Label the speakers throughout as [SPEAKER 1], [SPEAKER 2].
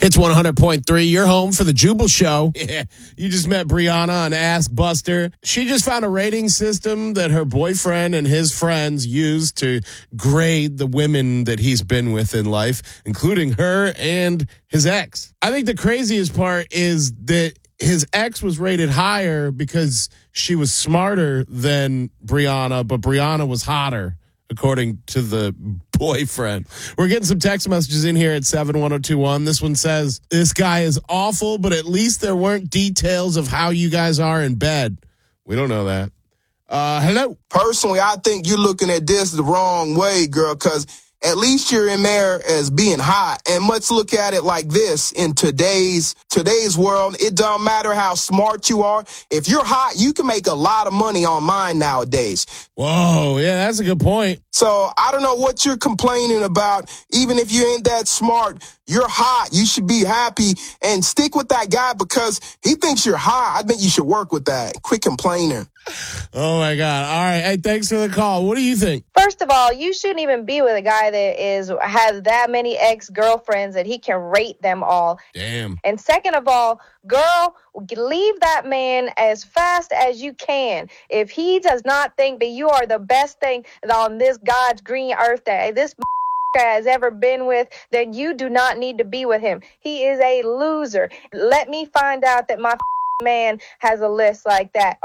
[SPEAKER 1] It's 100.3, your home for the Jubal Show. Yeah, you just met Brianna on Ask Buster. She just found a rating system that her boyfriend and his friends use to grade the women that he's been with in life, including her and his ex. I think the craziest part is that his ex was rated higher because she was smarter than Brianna, but Brianna was hotter, according to the boyfriend. We're getting some text messages in here at 71021. This one says, this guy is awful, but at least there weren't details of how you guys are in bed. We don't know that. Hello.
[SPEAKER 2] Personally, I think you're looking at this the wrong way, girl, because at least you're in there as being hot. And let's look at it like this. In today's world, it don't matter how smart you are. If you're hot, you can make a lot of money online nowadays.
[SPEAKER 1] Whoa, yeah, that's a good point.
[SPEAKER 2] So I don't know what you're complaining about. Even if you ain't that smart, you're hot. You should be happy and stick with that guy because he thinks you're hot. I think you should work with that. Quit complaining.
[SPEAKER 1] Oh, my God. All right. Hey, thanks for the call. What do you think?
[SPEAKER 3] First of all, you shouldn't even be with a guy that has that many ex-girlfriends that he can rate them all.
[SPEAKER 1] Damn.
[SPEAKER 3] And second of all, girl, leave that man as fast as you can. If he does not think that you are the best thing on this God's green earth that this has ever been with, then you do not need to be with him. He is a loser. Let me find out that my man has a list like that.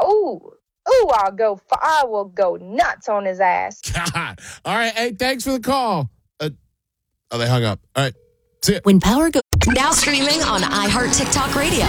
[SPEAKER 3] I will go nuts on his ass.
[SPEAKER 1] God. All right. Hey, thanks for the call. They hung up. All right. See ya.
[SPEAKER 4] When power goes. Now streaming on iHeart TikTok Radio.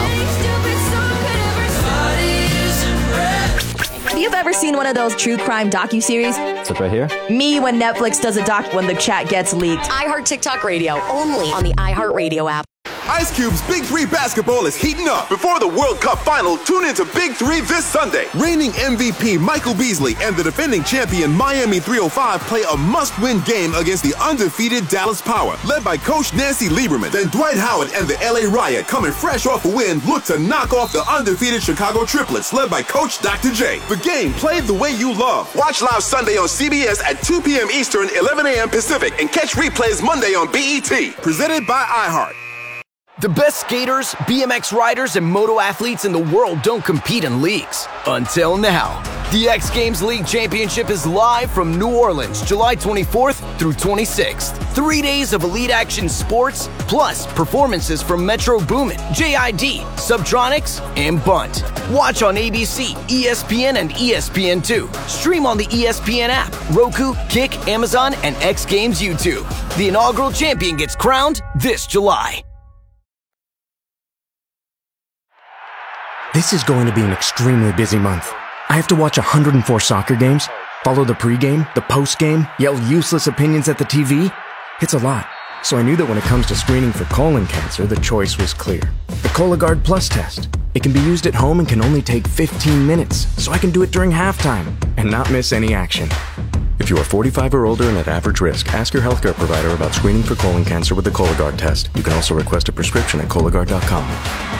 [SPEAKER 4] Have you ever seen one of those true crime docuseries?
[SPEAKER 5] It's right here.
[SPEAKER 4] Me when Netflix does a doc when the chat gets leaked. iHeart TikTok Radio, only on the iHeart Radio app.
[SPEAKER 6] Ice Cube's Big 3 basketball is heating up. Before the World Cup final, tune into Big 3 this Sunday. Reigning MVP Michael Beasley and the defending champion Miami 305 play a must-win game against the undefeated Dallas Power, led by Coach Nancy Lieberman. Then Dwight Howard and the LA Riot, coming fresh off a win, look to knock off the undefeated Chicago Triplets, led by Coach Dr. J. The game played the way you love. Watch live Sunday on CBS at 2 p.m. Eastern, 11 a.m. Pacific, and catch replays Monday on BET. Presented by iHeart.
[SPEAKER 7] The best skaters, BMX riders, and moto athletes in the world don't compete in leagues. Until now. The X Games League Championship is live from New Orleans, July 24th through 26th. 3 days of elite action sports, plus performances from Metro Boomin, JID, Subtronics, and Bunt. Watch on ABC, ESPN, and ESPN2. Stream on the ESPN app, Roku, Kick, Amazon, and X Games YouTube. The inaugural champion gets crowned this July.
[SPEAKER 8] This is going to be an extremely busy month. I have to watch 104 soccer games, follow the pregame, the postgame, yell useless opinions at the TV. It's a lot. So I knew that when it comes to screening for colon cancer, the choice was clear. The Cologuard Plus test. It can be used at home and can only take 15 minutes, so I can do it during halftime and not miss any action. If you are 45 or older and at average risk, ask your healthcare provider about screening for colon cancer with the Cologuard test. You can also request a prescription at Cologuard.com.